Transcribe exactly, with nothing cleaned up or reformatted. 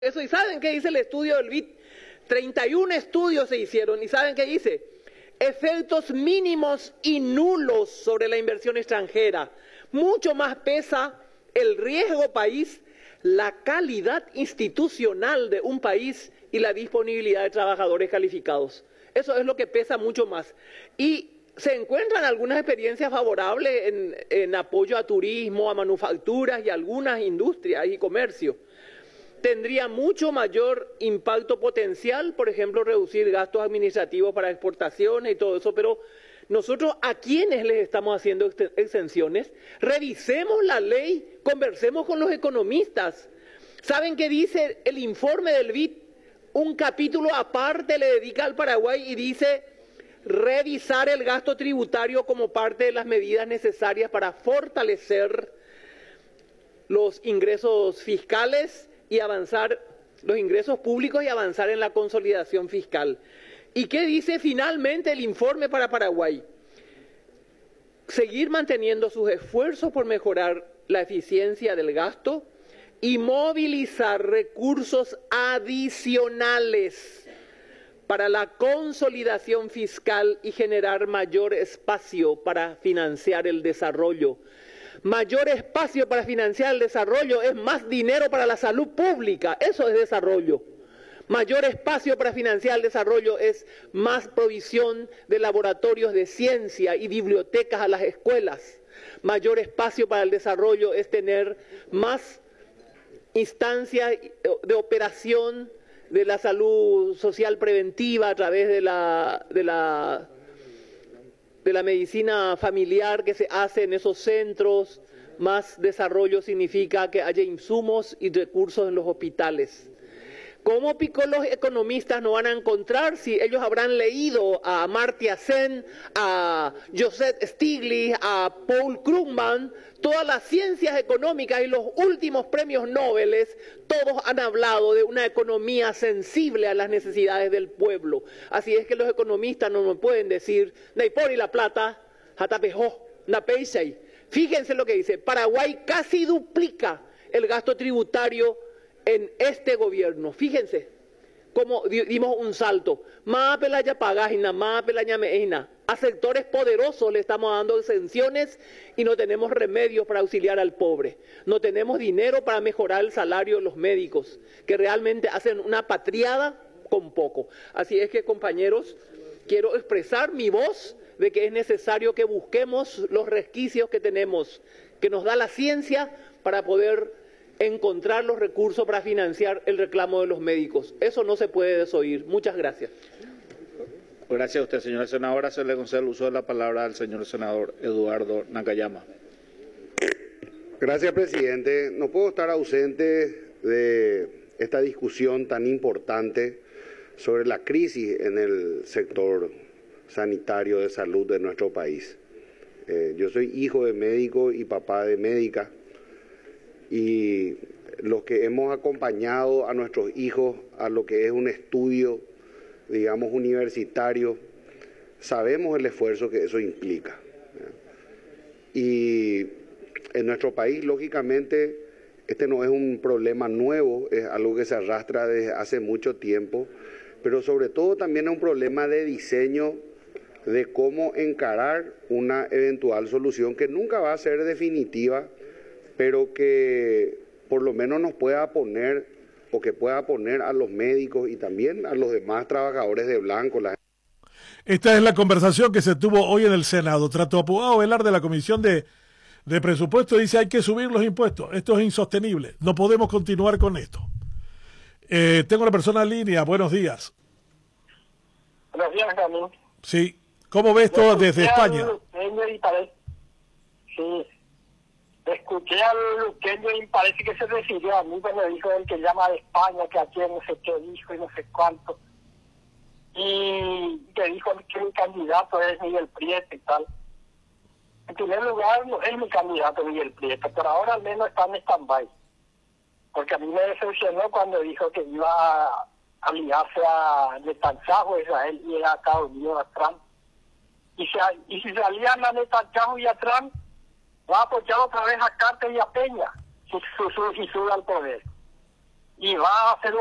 Eso, ¿y saben qué dice el estudio del B I D? treinta y uno estudios se hicieron, ¿y saben qué dice? Efectos mínimos y nulos sobre la inversión extranjera. Mucho más pesa el riesgo país, la calidad institucional de un país y la disponibilidad de trabajadores calificados. Eso es lo que pesa mucho más. Y se encuentran algunas experiencias favorables en, en apoyo a turismo, a manufacturas y algunas industrias y comercio. Tendría mucho mayor impacto potencial, por ejemplo, reducir gastos administrativos para exportaciones y todo eso, pero nosotros, ¿a quiénes les estamos haciendo exenciones? Revisemos la ley, conversemos con los economistas. ¿Saben qué dice el informe del B I D? Un capítulo aparte le dedica al Paraguay y dice revisar el gasto tributario como parte de las medidas necesarias para fortalecer los ingresos fiscales y avanzar los ingresos públicos y avanzar en la consolidación fiscal. ¿Y qué dice finalmente el informe para Paraguay? Seguir manteniendo sus esfuerzos por mejorar la eficiencia del gasto y movilizar recursos adicionales para la consolidación fiscal y generar mayor espacio para financiar el desarrollo. Mayor espacio para financiar el desarrollo es más dinero para la salud pública, eso es desarrollo. Mayor espacio para financiar el desarrollo es más provisión de laboratorios de ciencia y bibliotecas a las escuelas. Mayor espacio para el desarrollo es tener más instancias de operación de la salud social preventiva a través de la, de la, de la medicina familiar que se hace en esos centros. Más desarrollo significa que haya insumos y recursos en los hospitales. ¿Cómo picó los economistas no van a encontrar si ellos habrán leído a Amartya Sen, a Joseph Stiglitz, a Paul Krugman, todas las ciencias económicas y los últimos premios Nobel, todos han hablado de una economía sensible a las necesidades del pueblo? Así es que los economistas no nos pueden decir, Naipori la plata, Jatapejó, Napeisei. Fíjense lo que dice, Paraguay casi duplica el gasto tributario en este gobierno. Fíjense cómo dimos un salto. Más pelaya pagajina, más pelaya meina. A sectores poderosos le estamos dando exenciones y no tenemos remedios para auxiliar al pobre. No tenemos dinero para mejorar el salario de los médicos, que realmente hacen una patriada con poco. Así es que, compañeros, quiero expresar mi voz de que es necesario que busquemos los resquicios que tenemos, que nos da la ciencia para poder encontrar los recursos para financiar el reclamo de los médicos. Eso no se puede desoír. Muchas gracias. Gracias a usted, señora senadora. Se le concede el uso de la palabra al señor senador Eduardo Nakayama. Gracias, presidente. No puedo estar ausente de esta discusión tan importante sobre la crisis en el sector sanitario de salud de nuestro país. Eh, yo soy hijo de médico y papá de médica, y los que hemos acompañado a nuestros hijos a lo que es un estudio, digamos, universitario, sabemos el esfuerzo que eso implica. Y en nuestro país, lógicamente, este no es un problema nuevo, es algo que se arrastra desde hace mucho tiempo, pero sobre todo también es un problema de diseño de cómo encarar una eventual solución que nunca va a ser definitiva, pero que por lo menos nos pueda poner, o que pueda poner a los médicos y también a los demás trabajadores de blanco. La... Esta es la conversación que se tuvo hoy en el Senado. Trato Apugado Velar de la Comisión de, de Presupuesto dice hay que subir los impuestos. Esto es insostenible. No podemos continuar con esto. Eh, tengo una persona en línea. Buenos días. Buenos días, Ramón. Sí. ¿Cómo ves todo desde España? Sí. Escuché al luqueño y parece que se refirió a mí cuando dijo el que llama de España, que aquí no sé qué dijo y no sé cuánto. Y que dijo que mi candidato es Miguel Prieto y tal. En primer lugar, no es mi candidato Miguel Prieto, pero ahora al menos está en stand-by. Porque a mí me decepcionó cuando dijo que iba a aliarse a Netanyahu, Israel, y a Estados Unidos, a Trump. Y, se, y si se alían a Netanyahu y a Trump, va a apoyar otra vez a Carter y a Peña si, si, si sube al poder. y va a hacer